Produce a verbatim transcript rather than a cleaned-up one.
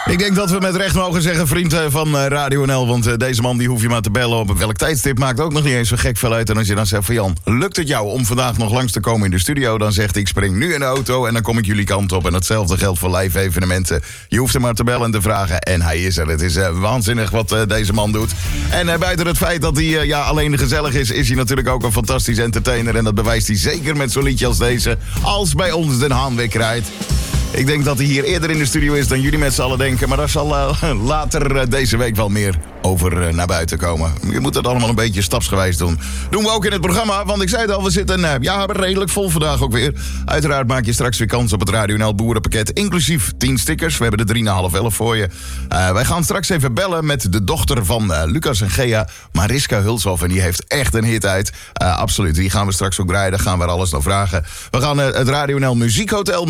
Ik denk dat we met recht mogen zeggen, vriend van Radio N L... want uh, deze man die hoef je maar te bellen op welk tijdstip... maakt ook nog niet eens zo gek veel uit. En als je dan zegt van Jan, lukt het jou om vandaag nog langs te komen in de studio... dan zegt ik spring nu in de auto en dan kom ik jullie kant op. En hetzelfde geldt voor live evenementen. Je hoeft hem maar te bellen en te vragen en hij is er. Het is uh, waanzinnig wat uh, deze man doet. En uh, buiten het feit dat hij uh, ja, alleen gezellig is... is hij natuurlijk ook een fantastisch entertainer... en dat bewijst hij zeker met zo'n liedje als deze... als bij ons Den Haan weer krijgt. Ik denk dat hij hier eerder in de studio is dan jullie met z'n allen denken... maar daar zal uh, later uh, deze week wel meer over uh, naar buiten komen. Je moet het allemaal een beetje stapsgewijs doen. Doen we ook in het programma, want ik zei het al, we zitten uh, ja, redelijk vol vandaag ook weer. Uiteraard maak je straks weer kans op het Radio N L Boerenpakket... inclusief tien stickers. We hebben de drie na half elf voor je. Uh, wij gaan straks even bellen met de dochter van uh, Lucas en Gea, Mariska Hulshoff. En die heeft echt een hit uit. Uh, absoluut, die gaan we straks ook draaien. Daar gaan we er alles naar vragen. We gaan uh, het Radio N L Muziekhotel...